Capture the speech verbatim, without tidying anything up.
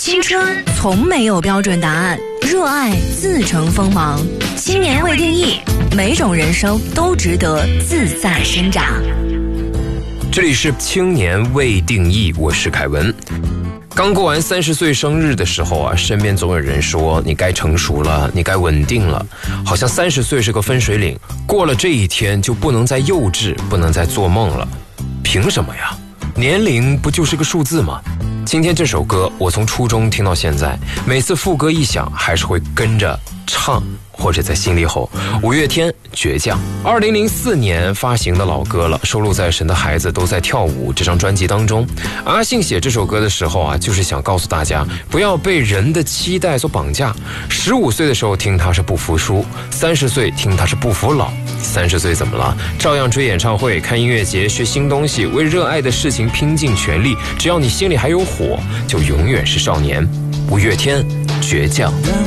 青春从没有标准答案，热爱自成锋芒。青年未定义，每种人生都值得自在生长。 这里是青年未定义，我是凯文。刚过完三十岁生日的时候啊，身边总有人说你该成熟了，你该稳定了，好像三十岁是个分水岭，过了这一天就不能再幼稚，不能再做梦了。凭什么呀？年龄不就是个数字吗？今天这首歌我从初中听到现在，每次副歌一响还是会跟着唱，或者在心里吼。五月天倔强，二零零四年发行的老歌了，收录在《神的孩子都在跳舞》这张专辑当中。阿信写这首歌的时候啊，就是想告诉大家不要被人的期待所绑架。十五岁的时候听他是不服输，三十岁听他是不服老。三十岁怎么了？照样追演唱会、看音乐节、学新东西，为热爱的事情拼尽全力。只要你心里还有火，就永远是少年。五月天倔强。